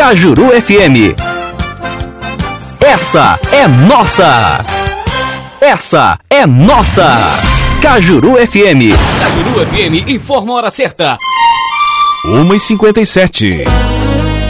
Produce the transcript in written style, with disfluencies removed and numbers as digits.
Cajuru FM. Essa é nossa. Essa é nossa. Cajuru FM. Cajuru FM informa a hora certa. 1h57.